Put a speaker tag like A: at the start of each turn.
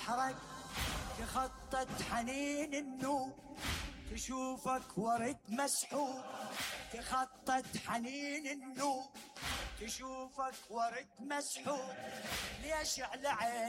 A: بحرك تخطت حنين النوب، تشوفك ورد مسحوب، تخطت حنين النوب، تشوفك ورد مسحوب. ليش على عين